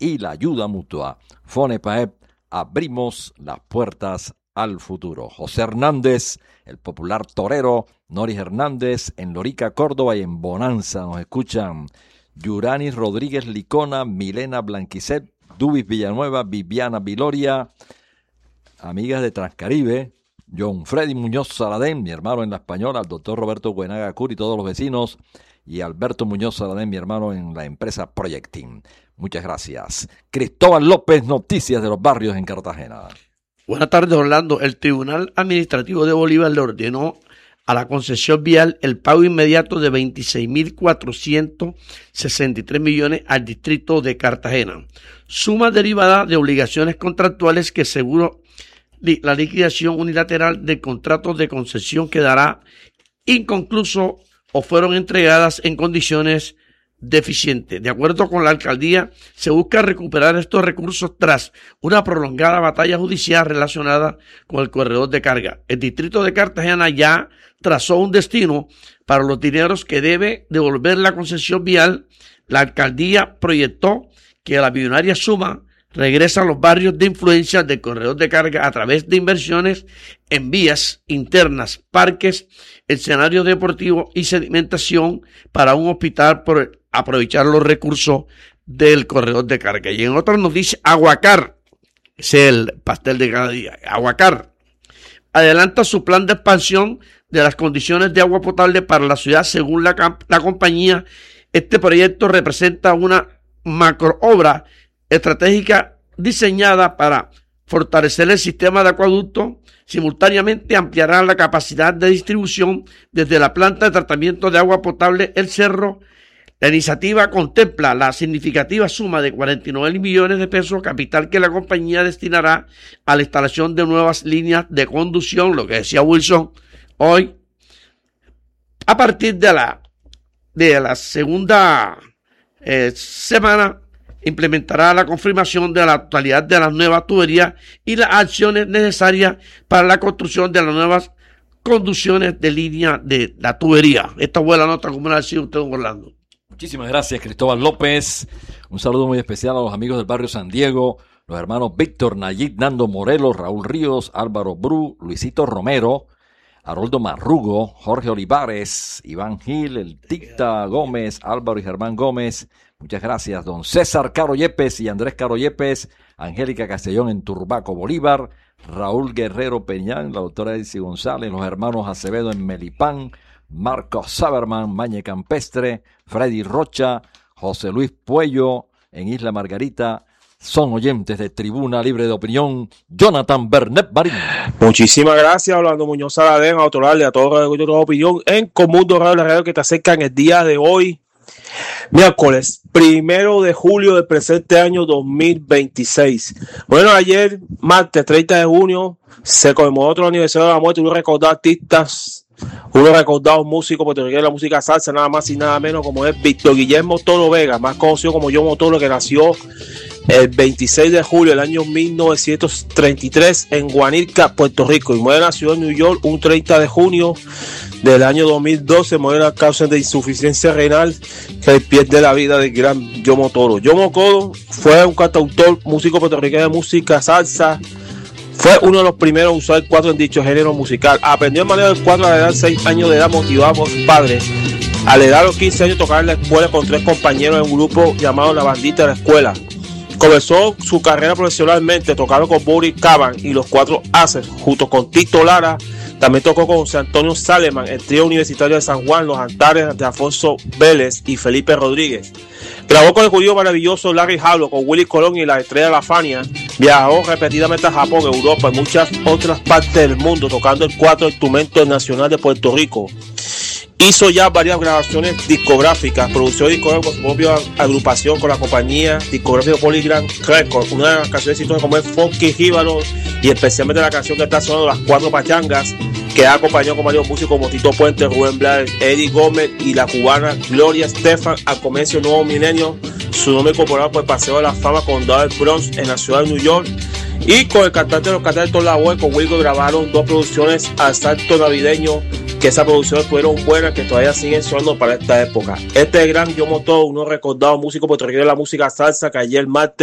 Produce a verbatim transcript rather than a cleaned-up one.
y la ayuda mutua. FONEPAEP, abrimos las puertas al futuro. José Hernández, el popular torero, Noris Hernández, en Lorica, Córdoba, y en Bonanza nos escuchan Yuranis Rodríguez Licona, Milena Blanquicet, Dubis Villanueva, Viviana Viloria, amigas de Transcaribe, John Freddy Muñoz Saladén, mi hermano en La Española, el doctor Roberto Buenaga Curi, todos los vecinos, y Alberto Muñoz Saladén, mi hermano en la empresa Projecting. Muchas gracias. Cristóbal López, noticias de los barrios en Cartagena. Buenas tardes, Orlando. El Tribunal Administrativo de Bolívar le ordenó a la concesión vial el pago inmediato de veintiséis mil cuatrocientos sesenta y tres millones al distrito de Cartagena, suma derivada de obligaciones contractuales que seguro la liquidación unilateral de contratos de concesión quedará inconcluso o fueron entregadas en condiciones deficientes. De acuerdo con la alcaldía, se busca recuperar estos recursos tras una prolongada batalla judicial relacionada con el corredor de carga. El distrito de Cartagena ya trazó un destino para los dineros que debe devolver la concesión vial. La alcaldía proyectó que la millonaria suma regresa a los barrios de influencia del corredor de carga a través de inversiones en vías internas, parques, escenario deportivo y sedimentación para un hospital por aprovechar los recursos del corredor de carga. Y en otra noticia, Aguacar, es el pastel de cada día, Aguacar adelanta su plan de expansión de las condiciones de agua potable para la ciudad. Según la, la compañía, este proyecto representa una macroobra estratégica diseñada para fortalecer el sistema de acueducto. Simultáneamente ampliará la capacidad de distribución desde la planta de tratamiento de agua potable El Cerro. La iniciativa contempla la significativa suma de cuarenta y nueve millones de pesos, capital que la compañía destinará a la instalación de nuevas líneas de conducción, lo que decía Wilson hoy. A partir de la, de la segunda eh, semana, implementará la confirmación de la totalidad de las nuevas tuberías y las acciones necesarias para la construcción de las nuevas conducciones de línea de la tubería. Esta fue la nota comunal, si usted, don Orlando. Muchísimas gracias, Cristóbal López. Un saludo muy especial a los amigos del barrio San Diego, los hermanos Víctor, Nayib, Nando Morelos, Raúl Ríos, Álvaro Bru, Luisito Romero, Haroldo Marrugo, Jorge Olivares, Iván Gil, el Ticta Gómez, Álvaro y Germán Gómez. Muchas gracias, don César Caro Yepes y Andrés Caro Yepes, Angélica Castellón en Turbaco, Bolívar, Raúl Guerrero Peñán, la doctora Elsie González, los hermanos Acevedo en Melipán, Marcos Saberman, Mañe Campestre, Freddy Rocha, José Luis Puello en Isla Margarita, son oyentes de Tribuna Libre de Opinión. Jonathan Bernet Marín. Muchísimas gracias, Orlando Muñoz Saladén, a otorgarle a todos los de Opinión en Comundo Radio, la radio que te acercan el día de hoy, miércoles primero de julio del presente año dos mil veintiséis. Bueno, ayer, martes treinta de junio, se conmemoró otro aniversario de la muerte de unos recordados artistas, unos recordados músicos puertorriqueños de la música salsa, nada más y nada menos como es Víctor Guillermo Toro Vega, más conocido como Yomo Toro, que nació el veintiséis de julio del año mil novecientos treinta y tres en Guanica, Puerto Rico, y muere en la ciudad de New York un treinta de junio del año dos mil doce, muere a causa de insuficiencia renal, que pierde la vida del gran Yomo Toro. Yomo Toro fue un cantautor, músico puertorriqueño de música salsa. Fue uno de los primeros a usar el cuatro en dicho género musical. Aprendió el manejo del cuatro a la edad de seis años de edad, motivado por sus padres. A la edad de los quince años tocaba en la escuela con tres compañeros en un grupo llamado La Bandita de la Escuela. Comenzó su carrera profesionalmente tocando con Boris Caban y los Cuatro Aces, junto con Tito Lara. También tocó con José Antonio Saleman, el trío universitario de San Juan, Los Antares de Alfonso Vélez y Felipe Rodríguez. Grabó con el judío maravilloso Larry Harlow, con Willy Colón y la estrella de la Fania. Viajó repetidamente a Japón, Europa y muchas otras partes del mundo, tocando el cuatro instrumento nacional de Puerto Rico. Hizo ya varias grabaciones discográficas, produció discográfica con su propia agrupación con la compañía discográfica Polygram Records. Una de las canciones exitosas como es Funky Jíbaro, y especialmente la canción que está sonando, Las Cuatro Pachangas, que ha acompañado con varios músicos como Tito Puente, Rubén Blades, Eddie Gómez y la cubana Gloria Estefan al comienzo del nuevo milenio. Su nombre incorporado por el Paseo de la Fama Condado del Bronx en la ciudad de New York. Y con el cantante de los cantantes de la web, con Wilco, grabaron dos producciones al salto navideño, que esas producciones fueron buenas, que todavía siguen sonando para esta época. Este gran Yomo Toro, uno recordado músico puertorriqueño de la música salsa, que ayer martes